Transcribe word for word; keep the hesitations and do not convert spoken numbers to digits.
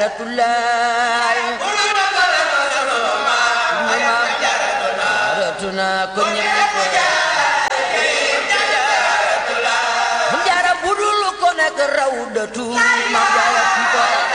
jaaratulaay jaaratuna ko ñepp jaara budul ko nekk rawdatu ma jaara